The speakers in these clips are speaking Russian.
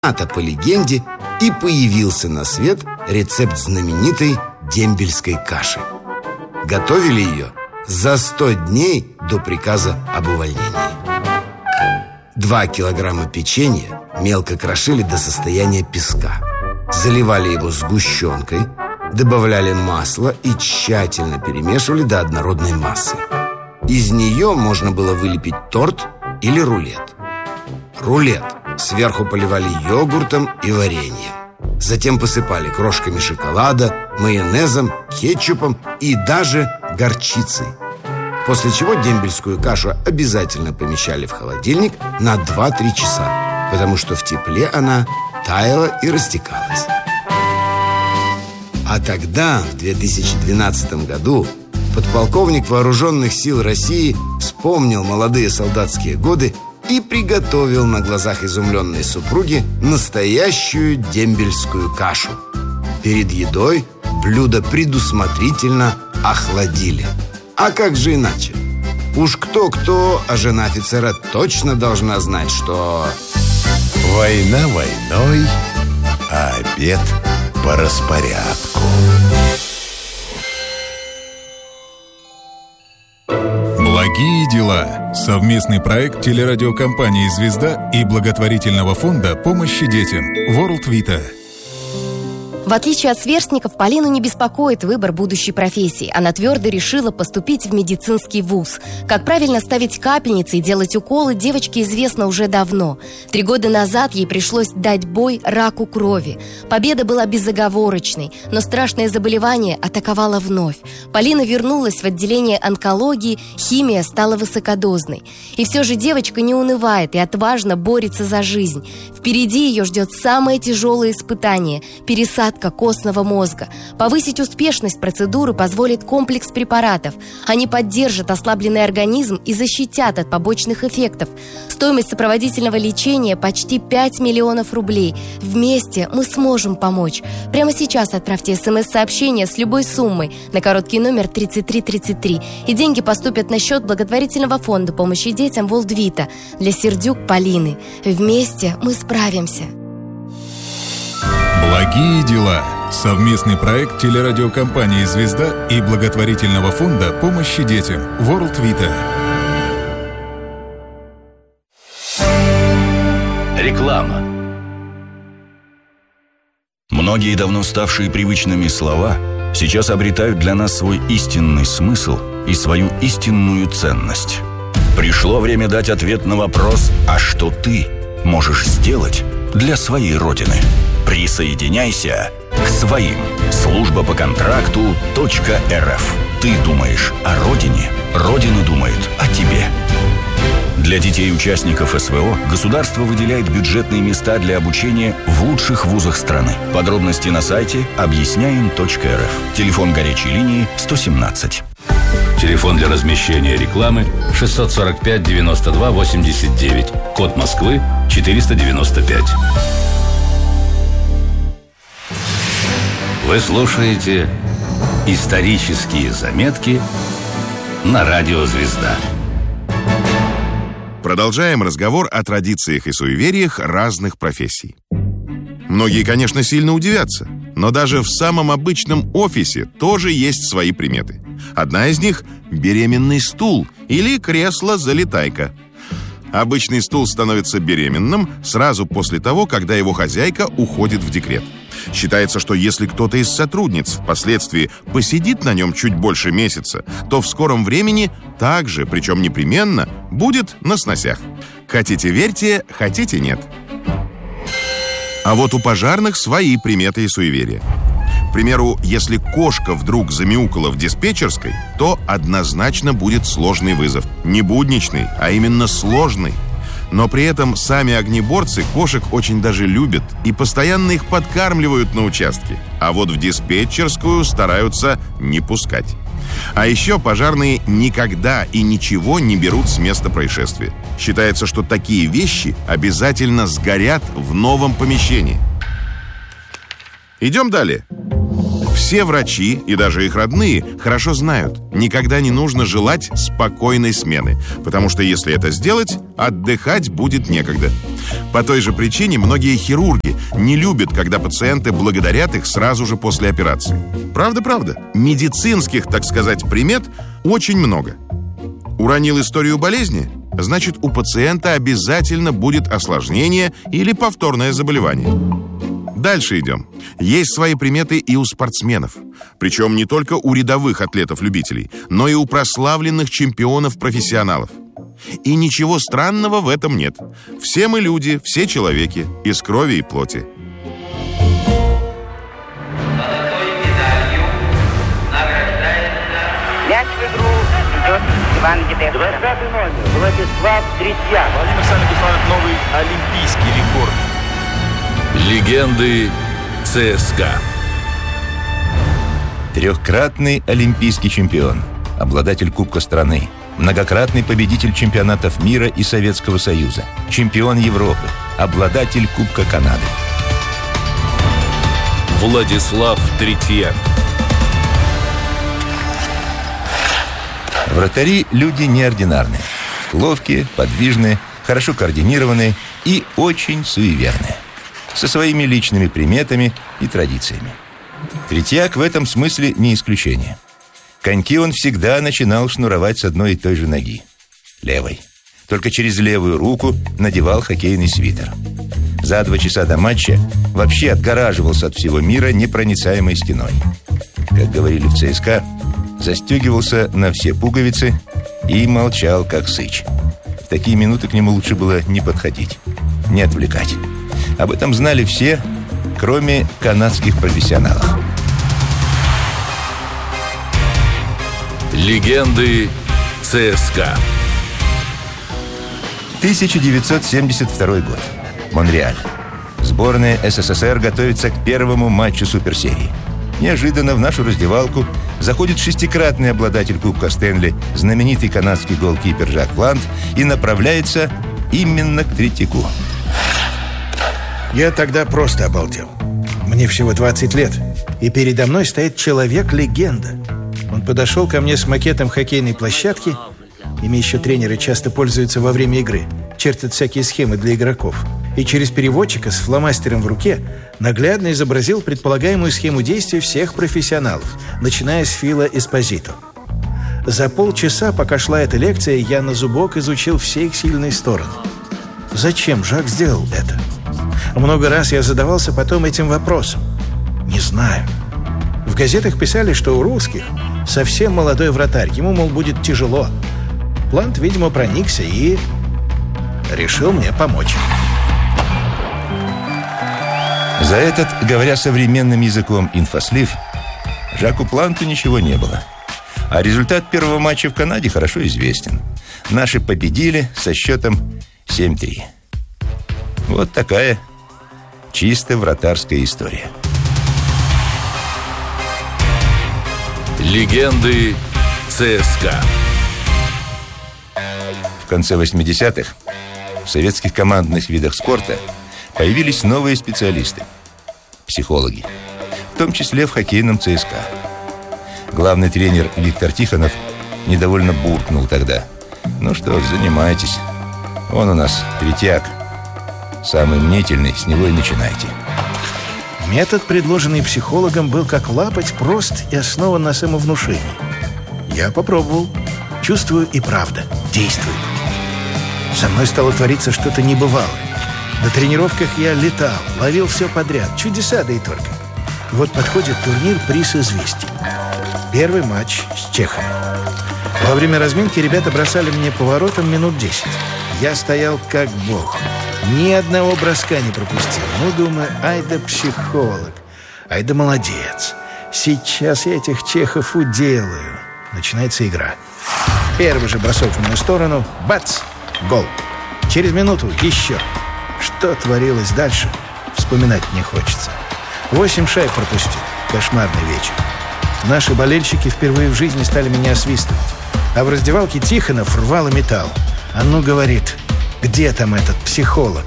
по легенде и появился на свет рецепт знаменитой дембельской каши. Готовили ее за 100 дней до приказа об увольнении. 2 килограмма печенья мелко крошили до состояния песка, заливали его сгущенкой, добавляли масло и тщательно перемешивали до однородной массы. Из нее можно было вылепить торт или рулет. Рулет сверху поливали йогуртом и вареньем. Затем посыпали крошками шоколада, майонезом, кетчупом и даже горчицей. После чего дембельскую кашу обязательно помещали в холодильник на 2-3 часа, потому что в тепле она таяла и растекалась. А тогда, в 2012 году, подполковник Вооруженных сил России вспомнил молодые солдатские годы и приготовил на глазах изумленной супруги настоящую дембельскую кашу. Перед едой блюдо предусмотрительно охладили. А как же иначе? Уж кто-кто, а жена офицера точно должна знать, что... Война войной, а обед по распорядку. Благие дела. Совместный проект телерадиокомпании «Звезда» и благотворительного фонда помощи детям World Vita. В отличие от сверстников, Полину не беспокоит выбор будущей профессии. Она твердо решила поступить в медицинский вуз. Как правильно ставить капельницы и делать уколы, девочке известно уже давно. 3 года назад ей пришлось дать бой раку крови. Победа была безоговорочной, но страшное заболевание атаковало вновь. Полина вернулась в отделение онкологии, химия стала высокодозной. И все же девочка не унывает и отважно борется за жизнь. Впереди ее ждет самое тяжелое испытание – пересадка костного мозга. Повысить успешность процедуры позволит комплекс препаратов. Они поддержат ослабленный организм и защитят от побочных эффектов. Стоимость сопроводительного лечения почти 5 миллионов рублей. Вместе мы сможем помочь. Прямо сейчас отправьте СМС-сообщение с любой суммой на короткий номер 3333, и деньги поступят на счет благотворительного фонда помощи детям World Vita для Сердюк Полины. Вместе мы справимся. Благие дела. Совместный проект телерадиокомпании «Звезда» и благотворительного фонда помощи детям World Vita. Реклама. Многие давно ставшие привычными слова сейчас обретают для нас свой истинный смысл и свою истинную ценность. Пришло время дать ответ на вопрос: а что ты можешь сделать для своей Родины? Присоединяйся к своим. Служба по контракту .рф. Ты думаешь о Родине, Родина думает о тебе. Для детей-участников СВО государство выделяет бюджетные места для обучения в лучших вузах страны. Подробности на сайте объясняем.рф. Телефон горячей линии 117. Телефон для размещения рекламы 645 92 89. Код Москвы 495. Вы слушаете «Исторические заметки» на радио «Звезда». Продолжаем разговор о традициях и суевериях разных профессий. Многие, конечно, сильно удивятся, но даже в самом обычном офисе тоже есть свои приметы. Одна из них – беременный стул или кресло-залетайка. Обычный стул становится беременным сразу после того, когда его хозяйка уходит в декрет. Считается, что если кто-то из сотрудниц впоследствии посидит на нем чуть больше месяца, то в скором времени также, причем непременно, будет на сносях. Хотите верьте, хотите нет. А вот у пожарных свои приметы и суеверия. К примеру, если кошка вдруг замяукала в диспетчерской, то однозначно будет сложный вызов. Не будничный, а именно сложный. Но при этом сами огнеборцы кошек очень даже любят и постоянно их подкармливают на участке. А вот в диспетчерскую стараются не пускать. А еще пожарные никогда и ничего не берут с места происшествия. Считается, что такие вещи обязательно сгорят в новом помещении. Идем далее. Все врачи и даже их родные хорошо знают, никогда не нужно желать спокойной смены, потому что если это сделать, отдыхать будет некогда. По той же причине многие хирурги не любят, когда пациенты благодарят их сразу же после операции. Правда. Медицинских, так сказать, примет очень много. Уронил историю болезни? Значит, у пациента обязательно будет осложнение или повторное заболевание. Дальше идем. Есть свои приметы и у спортсменов. Причем не только у рядовых атлетов-любителей, но и у прославленных чемпионов-профессионалов. И ничего странного в этом нет. Все мы люди, все человеки, из крови и плоти. Мяч в игру идет Иван Дедевко. 20 номер, Владислав Третьяк. Владимир Александрович установит новый олимпийский рекорд. Легенды ЦСКА. Трехкратный олимпийский чемпион, обладатель Кубка страны, многократный победитель чемпионатов мира и Советского Союза, чемпион Европы, обладатель Кубка Канады. Владислав Третьяк. Вратари – люди неординарные, ловкие, подвижные, хорошо координированные и очень суеверные, со своими личными приметами и традициями. Третьяк в этом смысле не исключение. Коньки он всегда начинал шнуровать с одной и той же ноги – левой. Только через левую руку надевал хоккейный свитер. За 2 часа до матча вообще отгораживался от всего мира непроницаемой стеной. Как говорили в ЦСКА, застегивался на все пуговицы и молчал, как сыч. В такие минуты к нему лучше было не подходить, не отвлекать. Об этом знали все, кроме канадских профессионалов. Легенды ЦСКА. 1972 год. Монреаль. Сборная СССР готовится к первому матчу суперсерии. Неожиданно в нашу раздевалку заходит 6-кратный обладатель Кубка Стэнли, знаменитый канадский голкипер Жак Плант, и направляется именно к Третьяку. Я тогда просто обалдел. Мне всего 20 лет, и передо мной стоит человек-легенда. Он подошел ко мне с макетом хоккейной площадки. Ими еще тренеры часто пользуются во время игры. Чертят всякие схемы для игроков. И через переводчика с фломастером в руке наглядно изобразил предполагаемую схему действий всех профессионалов, начиная с Фила Эспозито. За полчаса, пока шла эта лекция, я на зубок изучил все их сильные стороны. Зачем Жак сделал это? Много раз я задавался потом этим вопросом. Не знаю. В газетах писали, что у русских совсем молодой вратарь, ему, мол, будет тяжело. Плант, видимо, проникся и решил мне помочь. За этот, говоря современным языком, инфослив, Жаку Планту ничего не было. А результат первого матча в Канаде хорошо известен. Наши победили со счетом 7-3. Вот такая чисто вратарская история. Легенды ЦСКА. В конце 80-х в советских командных видах спорта появились новые специалисты – психологи, в том числе в хоккейном ЦСКА. Главный тренер Виктор Тихонов недовольно буркнул тогда: «Ну что ж, занимайтесь. Он у нас Третьяк. Самый мнительный, с него и начинайте». Метод, предложенный психологом, был как лапоть, прост и основан на самовнушении. Я попробовал. Чувствую, и правда, действует. Со мной стало твориться что-то небывалое. На тренировках я летал, ловил все подряд. Чудеса, да и только. Вот подходит турнир «Приз известий». Первый матч с чехами. Во время разминки ребята бросали мне поворотом минут 10. Я стоял как бог. Ни одного броска не пропустил. Ну, думаю, ай да психолог. Ай да молодец. Сейчас я этих чехов уделаю. Начинается игра. Первый же бросок в мою сторону. Бац! Гол. Через минуту еще. Что творилось дальше, вспоминать не хочется. 8 шайб пропустил. Кошмарный вечер. Наши болельщики впервые в жизни стали меня освистывать. А в раздевалке Тихонов рвал и металл. А ну, говорит, где там этот психолог?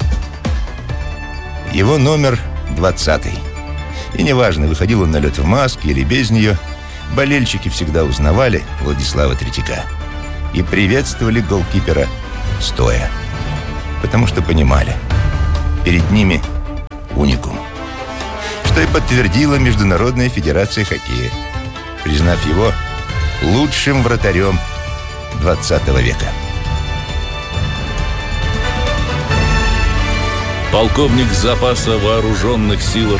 Его номер 20-й. И неважно, выходил он на лед в маске или без нее, болельщики всегда узнавали Владислава Третьяка и приветствовали голкипера стоя. потому что понимали, перед ними уникум. Что и подтвердила Международная федерация хоккея, признав его лучшим вратарем 20 века. Полковник запаса вооруженных сил